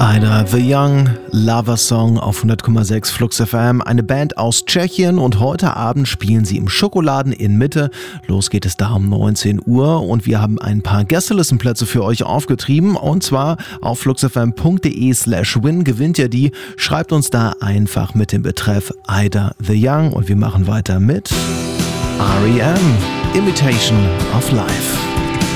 Ida the Young, Lover Song auf 100,6 Flux FM, eine Band aus Tschechien, und heute Abend spielen sie im Schokoladen in Mitte. Los geht es da um 19 Uhr und wir haben ein paar Gästelistenplätze für euch aufgetrieben, und zwar auf fluxfm.de/win gewinnt ihr die. Schreibt uns da einfach mit dem Betreff Ida the Young und wir machen weiter mit R.E.M. Imitation of Life.